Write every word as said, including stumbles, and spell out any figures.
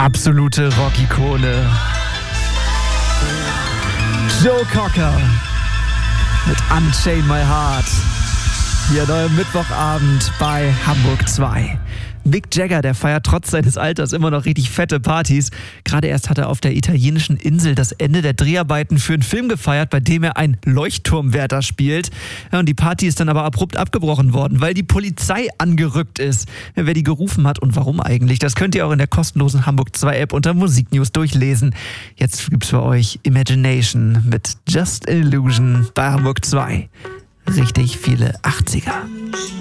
Absolute Rock-Ikone. Joe Cocker mit Unchain My Heart. Hier neu am Mittwochabend bei Hamburg zwei. Mick Jagger, der feiert trotz seines Alters immer noch richtig fette Partys. Gerade erst hat er auf der italienischen Insel das Ende der Dreharbeiten für einen Film gefeiert, bei dem er einen Leuchtturmwärter spielt. Ja, und die Party ist dann aber abrupt abgebrochen worden, weil die Polizei angerückt ist. Ja, wer die gerufen hat und warum eigentlich, das könnt ihr auch in der kostenlosen Hamburg zwei App unter Musiknews durchlesen. Jetzt gibt's für euch Imagination mit Just an Illusion bei Hamburg zwei. Richtig viele achtziger.